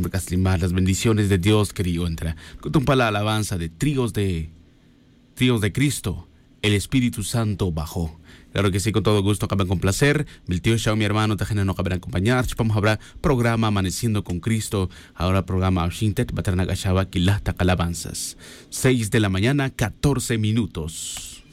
Caslimar, las bendiciones de Dios querido entra. Con la alabanza de tríos de Cristo, el Espíritu Santo bajó. Claro que sí, con todo gusto, acaban con placer. Mi tío Shao, mi hermano, tajena no acabarán acompañar. Vamos a hablar programa Amaneciendo con Cristo. Ahora programa Shintet, Batarnagashaba, Kilasta Calabanzas. 6 de la mañana, 14 minutos.